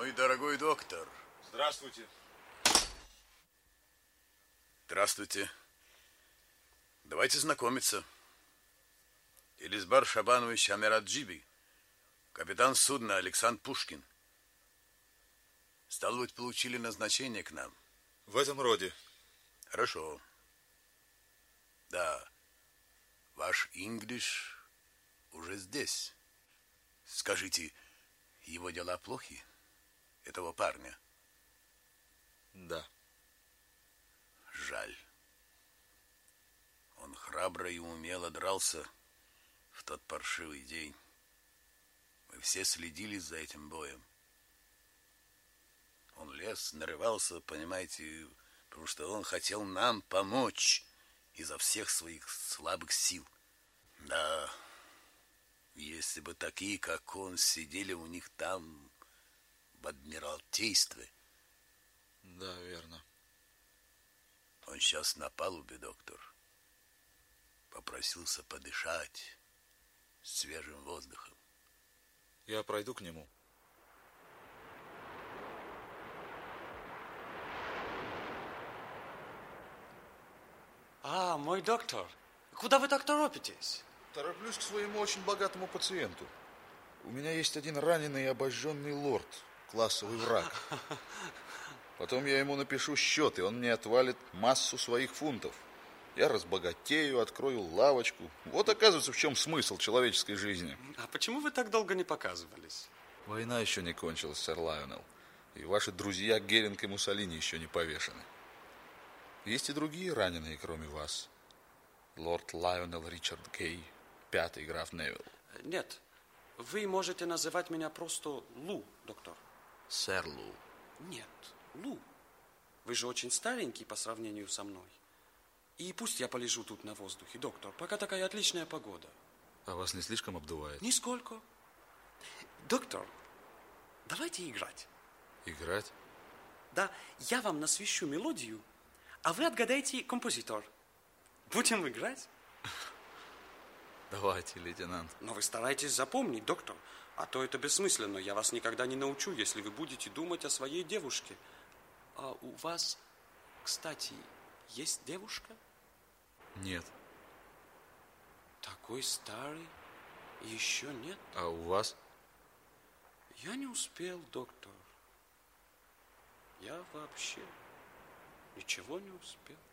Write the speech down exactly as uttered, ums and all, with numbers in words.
Мой дорогой доктор. Здравствуйте. Здравствуйте. Давайте знакомиться. Элизбар Шабанович Амираджиби, капитан судна Александр Пушкин. Стало быть, получили назначение к нам? В этом роде. Хорошо. Да, ваш инглиш уже здесь. Скажите, его дела плохи? Этого парня? Да. Жаль. Он храбро и умело дрался в тот паршивый день. Мы все следили за этим боем. Он лез, нарывался, понимаете, потому что он хотел нам помочь изо всех своих слабых сил. Да, если бы такие, как он, сидели у них там в Адмиралтействе. Да, верно. Он сейчас на палубе, доктор. Попросился подышать свежим воздухом. Я пройду к нему. А, мой доктор, куда вы так торопитесь? Тороплюсь к своему очень богатому пациенту. У меня есть один раненый и обожженный лорд, классовый враг. Потом я ему напишу счет, и он мне отвалит массу своих фунтов. Я разбогатею, открою лавочку. Вот, оказывается, в чем смысл человеческой жизни. А почему вы так долго не показывались? Война еще не кончилась, сэр Лайонелл. И ваши друзья Геринг и Муссолини еще не повешены. Есть и другие раненые, кроме вас. Лорд Лайонелл Ричард Гей, пятый граф Невилл. Нет, вы можете называть меня просто Лу, доктор. Сэр Лу. Нет, Лу. Вы же очень старенький по сравнению со мной. И пусть я полежу тут на воздухе, доктор, пока такая отличная погода. А вас не слишком обдувает? Нисколько. Доктор, давайте играть. Играть? Да, я вам насвищу мелодию, а вы отгадайте композитор. Будем играть? Давайте, лейтенант. Но вы старайтесь запомнить, доктор, а то это бессмысленно. Я вас никогда не научу, если вы будете думать о своей девушке. А у вас, кстати, есть девушка? Нет. Такой старый, еще нет? А у вас? Я не успел, доктор. Я вообще ничего не успел.